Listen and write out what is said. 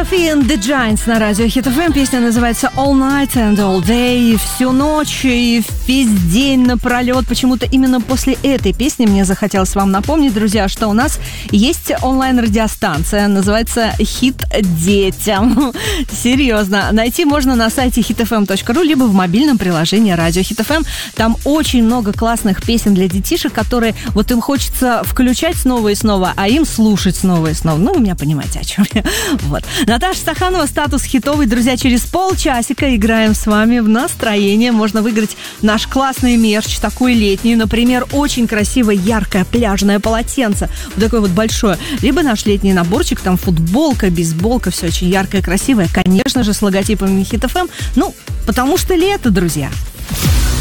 Sophie and the Giants на радио Hit FM. Песня называется All Night and All Day. Всю ночь и весь день напролет. Почему-то именно после этой песни мне захотелось вам напомнить, друзья, что у нас есть онлайн-радиостанция. Называется Hit детям. Серьезно. Найти можно на сайте hitfm.ru, либо в мобильном приложении радио Hit FM. Там очень много классных песен для детишек, которые вот им хочется включать снова и снова, а им слушать снова и снова. Ну, вы меня понимаете, о чем я. Вот. Наташа Стаханова, статус хитовый. Друзья, через полчасика играем с вами в настроение. Можно выиграть наш классный мерч, такой летний. Например, очень красивое, яркое пляжное полотенце. Вот такое вот большое. Либо наш летний наборчик, там футболка, бейсболка, все очень яркое, красивое. Конечно же, с логотипом Hit FM. Ну, потому что лето, друзья.